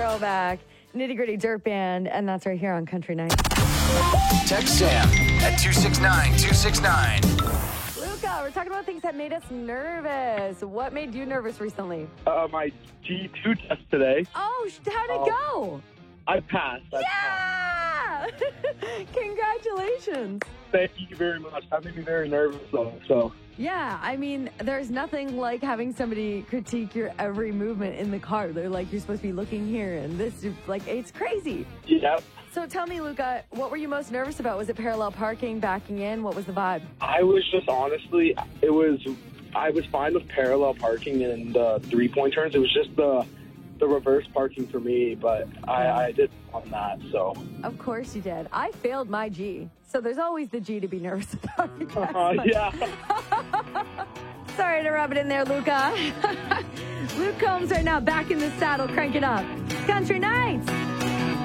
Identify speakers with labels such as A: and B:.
A: throwback, Nitty Gritty Dirt Band, and that's right here on Country Night.
B: Text Sam at 269-269.
A: Luca, we're talking about things that made us nervous. What made you nervous recently?
C: My G2 test today.
A: Oh, how'd it go?
C: I passed.
A: Yeah! Congratulations.
C: Thank you very much. That made me very nervous, though. So.
A: Yeah, I mean, there's nothing like having somebody critique your every movement in the car. They're like, you're supposed to be looking here, and this, like, it's crazy.
C: Yep.
A: So tell me, Luca, what were you most nervous about? Was it parallel parking, backing in? What was the vibe?
C: I was just honestly, I was fine with parallel parking and 3-point turns. It was just the reverse parking for me, but I did on that, so.
A: Of course you did. I failed my G, so there's always the G to be nervous about.
C: Yeah.
A: Sorry to rub it in there, Luca. Luke Combs right now back in the saddle, cranking up. Country Nights.